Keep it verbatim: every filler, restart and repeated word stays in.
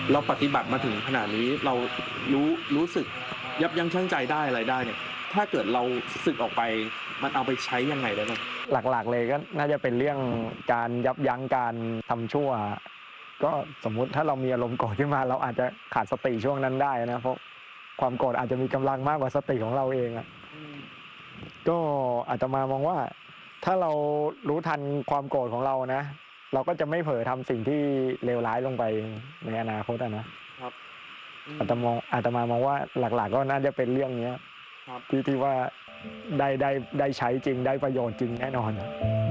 เราปฏิบัติมาถึงขนาดนี้เรารู้รู้สึกยับยั้งชั่งใจได้อะไรได้เนี่ยถ้าเกิดเราสึกออกไปมันเอาไปใช้ยังไงได้บ้างหลักๆเลยก็น่าจะเป็นเรื่องการยับยั้งการทำชั่วก็สมมุติถ้าเรามีอารมณ์โกรธขึ้นมาเราอาจจะขาดสติช่วงนั้นได้นะเพราะความโกรธอาจจะมีกำลังมากกว่าสติของเราเองอ่ะก็อาตมามองว่าถ้าเรารู้ทันความโกรธของเรานะเราก็จะไม่เผลอทำสิ่งที่เลวร้ายลงไปในอนาคตนะครับอาตมามองอาตมามองว่าหลักๆก็น่าจะเป็นเรื่องนี้ที่ที่ว่าได้ได้ได้ใช้จริงได้ประโยชน์จริงแน่นอน